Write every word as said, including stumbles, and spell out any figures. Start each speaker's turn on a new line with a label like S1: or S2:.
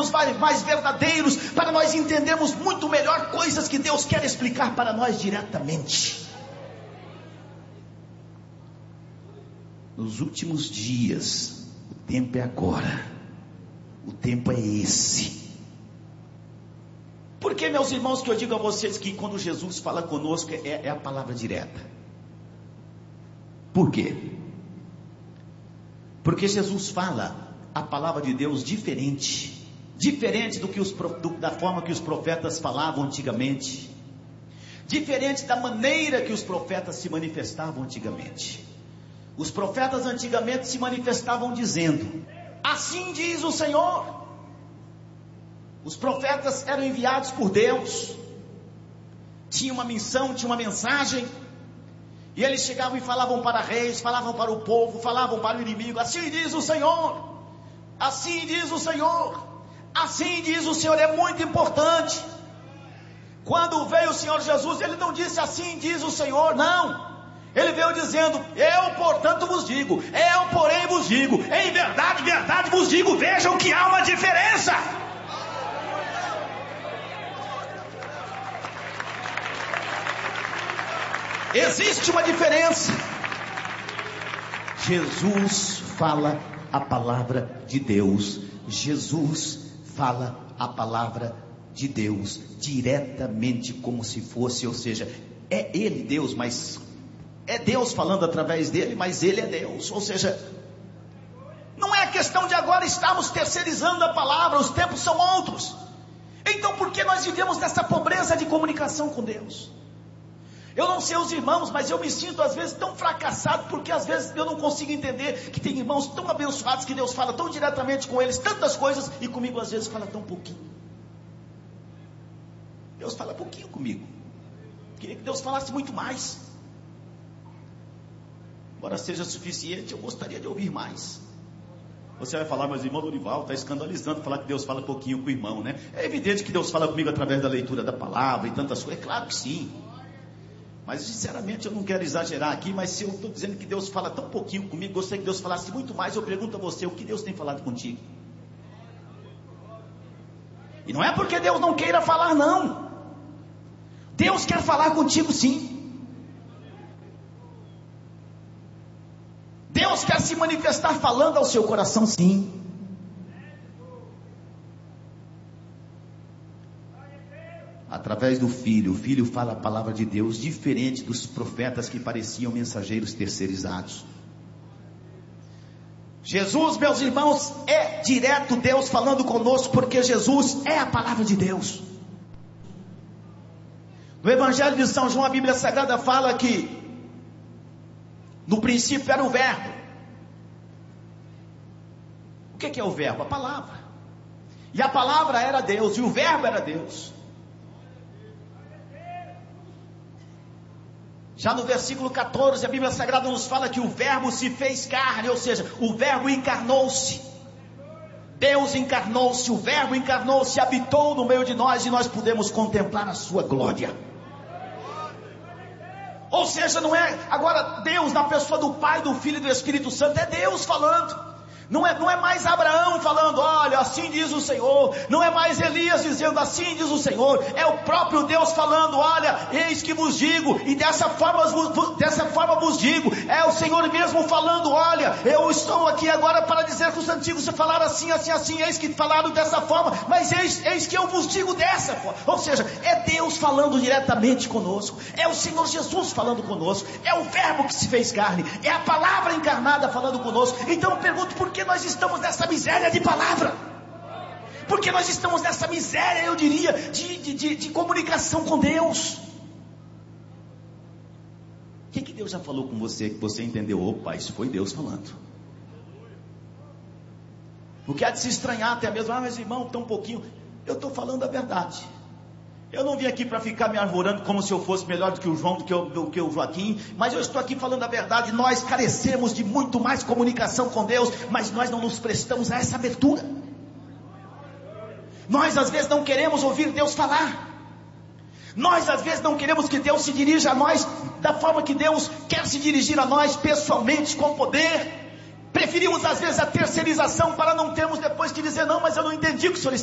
S1: sermos mais, mais verdadeiros, para nós entendermos muito melhor coisas que Deus quer explicar para nós diretamente. Nos últimos dias, o tempo é agora, o tempo é esse. Por que, meus irmãos, que eu digo a vocês que quando Jesus fala conosco é, é a palavra direta? Por quê? Porque Jesus fala a palavra de Deus diferente, diferente do que os, do, da forma que os profetas falavam antigamente, diferente da maneira que os profetas se manifestavam antigamente. Os profetas antigamente se manifestavam dizendo: assim diz o Senhor. Os profetas eram enviados por Deus, tinha uma missão, tinha uma mensagem, e eles chegavam e falavam para reis, falavam para o povo, falavam para o inimigo: assim diz o Senhor, assim diz o Senhor, assim diz o Senhor. É muito importante. Quando veio o Senhor Jesus, Ele não disse assim diz o Senhor, não. Ele veio dizendo: eu portanto vos digo, eu porém vos digo, em verdade, verdade vos digo. Vejam que há uma diferença. Existe uma diferença. Jesus fala a palavra de Deus. Jesus fala a palavra de Deus diretamente, como se fosse, ou seja, é Ele Deus, mas é Deus falando através dele, mas Ele é Deus. Ou seja, não é questão de agora estarmos terceirizando a palavra, os tempos são outros. Então por que nós vivemos nessa pobreza de comunicação com Deus? Eu não sei os irmãos, mas eu me sinto às vezes tão fracassado, porque às vezes eu não consigo entender que tem irmãos tão abençoados, que Deus fala tão diretamente com eles, tantas coisas, e comigo às vezes fala tão pouquinho. Deus fala pouquinho comigo. Queria que Deus falasse muito mais. Embora seja suficiente, eu gostaria de ouvir mais. Você vai falar: mas irmão Dorival está escandalizando falar que Deus fala pouquinho com o irmão, né? É evidente que Deus fala comigo através da leitura da palavra e tantas coisas. É claro que sim. Mas sinceramente eu não quero exagerar aqui, mas se eu estou dizendo que Deus fala tão pouquinho comigo, gostaria que Deus falasse muito mais. Eu pergunto a você: o que Deus tem falado contigo? E não é porque Deus não queira falar, não. Deus quer falar contigo sim. Deus quer se manifestar falando ao seu coração sim. Através do Filho, o Filho fala a palavra de Deus, diferente dos profetas que pareciam mensageiros terceirizados. Jesus, meus irmãos, é direto Deus falando conosco, porque Jesus é a palavra de Deus. No Evangelho de São João, a Bíblia Sagrada fala que no princípio era o Verbo. O que é o Verbo? A palavra. E a palavra era Deus, e o Verbo era Deus. Já no versículo catorze, a Bíblia Sagrada nos fala que o Verbo se fez carne, ou seja, o Verbo encarnou-se. Deus encarnou-se, o Verbo encarnou-se, habitou no meio de nós, e nós podemos contemplar a sua glória. Ou seja, não é agora Deus na pessoa do Pai, do Filho e do Espírito Santo, é Deus falando. Não é, não é mais Abraão falando: olha, assim diz o Senhor. Não é mais Elias dizendo: assim diz o Senhor. É o próprio Deus falando: olha, eis que vos digo, e dessa forma, dessa forma vos digo. É o Senhor mesmo falando: olha, eu estou aqui agora para dizer que os antigos falaram assim, assim, assim, eis que falaram dessa forma, mas eis, eis que eu vos digo dessa forma. Ou seja, é Deus falando diretamente conosco, é o Senhor Jesus falando conosco, é o Verbo que se fez carne, é a palavra encarnada falando conosco. Então eu pergunto: por que nós estamos nessa miséria de palavra? Porque nós estamos nessa miséria, eu diria, de, de, de, de comunicação com Deus. O que, que Deus já falou com você, que você entendeu? Opa, isso foi Deus falando. O que há de se estranhar até mesmo: ah, mas irmão, tão pouquinho. Eu estou falando a verdade. Eu não vim aqui para ficar me arvorando como se eu fosse melhor do que o João, do que, o, do que o Joaquim, mas eu estou aqui falando a verdade. Nós carecemos de muito mais comunicação com Deus, mas nós não nos prestamos a essa abertura. Nós às vezes não queremos ouvir Deus falar. Nós às vezes não queremos que Deus se dirija a nós da forma que Deus quer se dirigir a nós, pessoalmente, com poder. Preferimos às vezes a terceirização, para não termos depois que dizer: não, mas eu não entendi o que o senhor